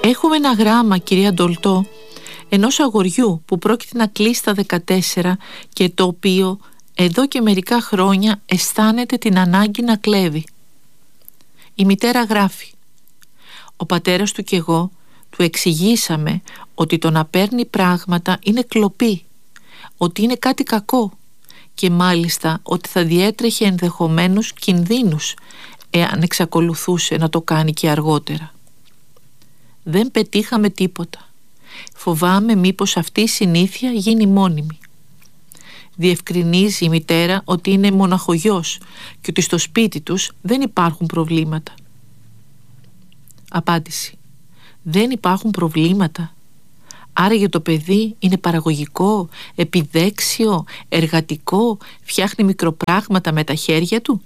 Έχουμε ένα γράμμα, κυρία Ντολτό, ενός αγοριού που πρόκειται να κλείσει τα 14 και το οποίο εδώ και μερικά χρόνια αισθάνεται την ανάγκη να κλέβει. Η μητέρα γράφει: ο πατέρας του και εγώ του εξηγήσαμε ότι το να παίρνει πράγματα είναι κλοπή, ότι είναι κάτι κακό και μάλιστα ότι θα διέτρεχε ενδεχομένως κινδύνους εάν εξακολουθούσε να το κάνει και αργότερα. Δεν πετύχαμε τίποτα. Φοβάμαι μήπως αυτή η συνήθεια γίνει μόνιμη. Διευκρινίζει η μητέρα ότι είναι μοναχογιός και ότι στο σπίτι τους δεν υπάρχουν προβλήματα. Απάντηση: δεν υπάρχουν προβλήματα? Άραγε το παιδί είναι παραγωγικό, επιδέξιο, εργατικό, φτιάχνει μικροπράγματα με τα χέρια του?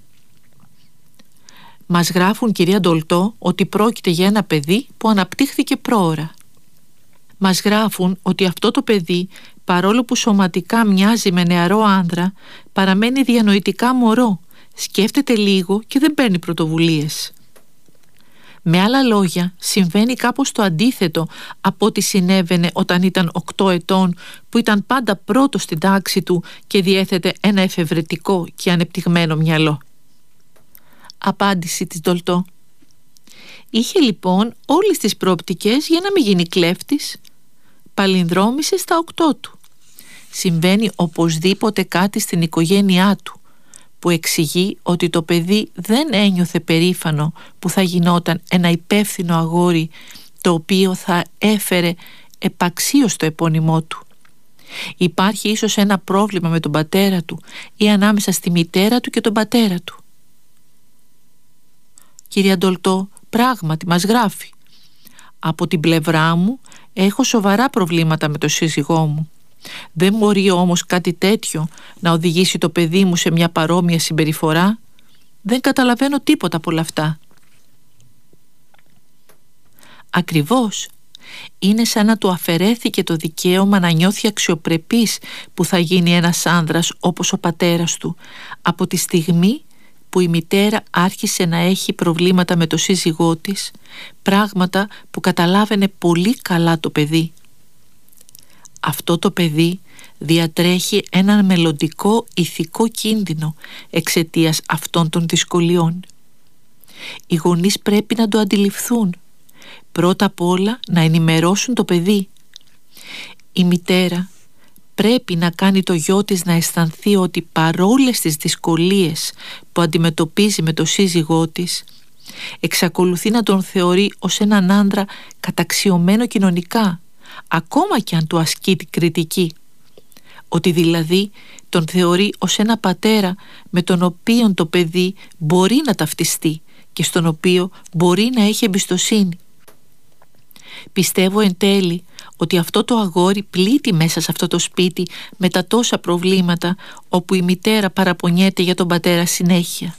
Μας γράφουν, κυρία Ντολτό, ότι πρόκειται για ένα παιδί που αναπτύχθηκε πρόωρα. Μας γράφουν ότι αυτό το παιδί, παρόλο που σωματικά μοιάζει με νεαρό άνδρα, παραμένει διανοητικά μωρό, σκέφτεται λίγο και δεν παίρνει πρωτοβουλίες. Με άλλα λόγια, συμβαίνει κάπως το αντίθετο από ό,τι συνέβαινε όταν ήταν 8 ετών, που ήταν πάντα πρώτος στην τάξη του και διέθετε ένα εφευρετικό και ανεπτυγμένο μυαλό. Απάντηση της Ντολτό: είχε λοιπόν όλες τις προοπτικές για να μην γίνει κλέφτης. Παλινδρόμησε στα 8 του. Συμβαίνει οπωσδήποτε κάτι στην οικογένειά του που εξηγεί ότι το παιδί δεν ένιωθε περήφανο που θα γινόταν ένα υπεύθυνο αγόρι, το οποίο θα έφερε επαξίως το επώνυμό του. Υπάρχει ίσως ένα πρόβλημα με τον πατέρα του ή ανάμεσα στη μητέρα του και τον πατέρα του. Κυρία Ντολτό, πράγματι μας γράφει: από την πλευρά μου έχω σοβαρά προβλήματα με τον σύζυγό μου. Δεν μπορεί όμως κάτι τέτοιο να οδηγήσει το παιδί μου σε μια παρόμοια συμπεριφορά. Δεν καταλαβαίνω τίποτα από όλα αυτά. Ακριβώς. Είναι σαν να του αφαιρέθηκε το δικαίωμα να νιώθει αξιοπρεπής που θα γίνει ένας άνδρας όπως ο πατέρας του, από τη στιγμή που η μητέρα άρχισε να έχει προβλήματα με το σύζυγό της, πράγματα που καταλάβαινε πολύ καλά το παιδί. Αυτό το παιδί διατρέχει έναν μελλοντικό ηθικό κίνδυνο εξαιτίας αυτών των δυσκολιών. Οι γονείς πρέπει να το αντιληφθούν. Πρώτα απ' όλα να ενημερώσουν το παιδί. Η μητέρα πρέπει να κάνει το γιο της να αισθανθεί ότι παρόλες τις δυσκολίες που αντιμετωπίζει με το σύζυγό της, εξακολουθεί να τον θεωρεί ως έναν άντρα καταξιωμένο κοινωνικά, ακόμα και αν του ασκεί την κριτική. Ότι δηλαδή τον θεωρεί ως ένα πατέρα με τον οποίο το παιδί μπορεί να ταυτιστεί και στον οποίο μπορεί να έχει εμπιστοσύνη. Πιστεύω εν τέλει ότι αυτό το αγόρι πλήττει μέσα σε αυτό το σπίτι με τα τόσα προβλήματα, όπου η μητέρα παραπονιέται για τον πατέρα συνέχεια.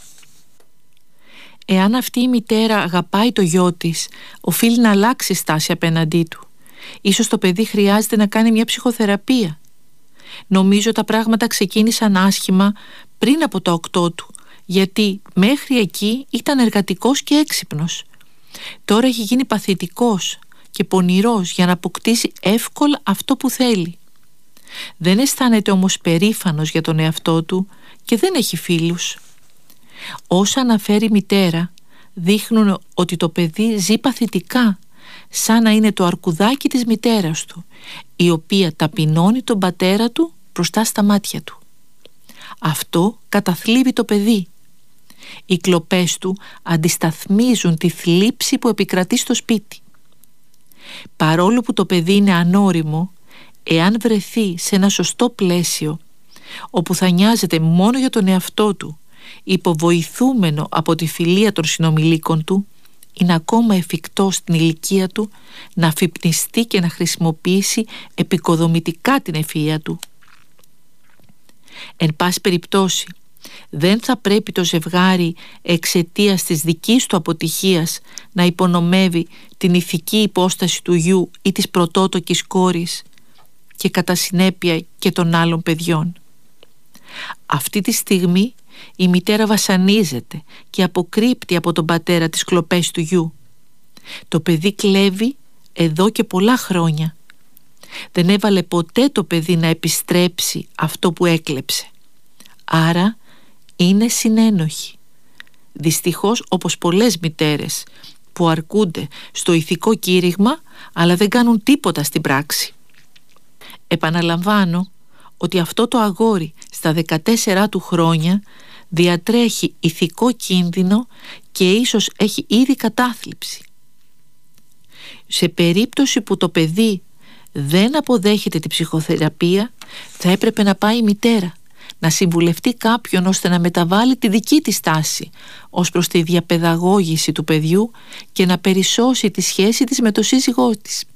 Εάν αυτή η μητέρα αγαπάει το γιο της, οφείλει να αλλάξει στάση απέναντί του. Ίσως το παιδί χρειάζεται να κάνει μια ψυχοθεραπεία. Νομίζω τα πράγματα ξεκίνησαν άσχημα πριν από τα 8 του, γιατί μέχρι εκεί ήταν εργατικός και έξυπνος. Τώρα έχει γίνει παθητικός και πονηρός για να αποκτήσει εύκολα αυτό που θέλει. Δεν αισθάνεται όμως περήφανος για τον εαυτό του και δεν έχει φίλους. Όσα αναφέρει η μητέρα δείχνουν ότι το παιδί ζει παθητικά, σαν να είναι το αρκουδάκι της μητέρας του, η οποία ταπεινώνει τον πατέρα του μπροστά στα μάτια του. Αυτό καταθλίβει το παιδί. Οι κλοπές του αντισταθμίζουν τη θλίψη που επικρατεί στο σπίτι. Παρόλο που το παιδί είναι ανώριμο, εάν βρεθεί σε ένα σωστό πλαίσιο, όπου θα νοιάζεται μόνο για τον εαυτό του, υποβοηθούμενο από τη φιλία των συνομιλίκων του, είναι ακόμα εφικτό στην ηλικία του να αφυπνιστεί και να χρησιμοποιήσει επικοδομητικά την ευφυΐα του. Εν πάση περιπτώσει, δεν θα πρέπει το ζευγάρι εξαιτίας της δικής του αποτυχίας να υπονομεύει την ηθική υπόσταση του γιου ή της πρωτότοκης κόρης και κατά συνέπεια και των άλλων παιδιών. Αυτή τη στιγμή η μητέρα βασανίζεται και αποκρύπτει από τον πατέρα τις κλοπές του γιου. Το παιδί κλέβει εδώ και πολλά χρόνια. Δεν έβαλε ποτέ το παιδί να επιστρέψει αυτό που έκλεψε. Άρα είναι συνένοχη. Δυστυχώς, όπως πολλές μητέρες που αρκούνται στο ηθικό κήρυγμα αλλά δεν κάνουν τίποτα στην πράξη. Επαναλαμβάνω ότι αυτό το αγόρι στα 14 του χρόνια διατρέχει ηθικό κίνδυνο και ίσως έχει ήδη κατάθλιψη. Σε περίπτωση που το παιδί δεν αποδέχεται τη ψυχοθεραπεία, θα έπρεπε να πάει η μητέρα να συμβουλευτεί κάποιον ώστε να μεταβάλει τη δική της στάση ως προς τη διαπαιδαγώγηση του παιδιού και να περισσώσει τη σχέση της με τον σύζυγό της.